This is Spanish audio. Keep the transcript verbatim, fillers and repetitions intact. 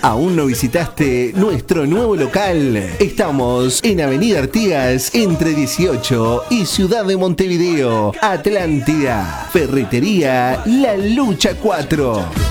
¿Aún no visitaste nuestro nuevo local? Estamos en Avenida Artigas, entre dieciocho y Ciudad de Montevideo, Atlántida. Ferretería La Lucha cuatro.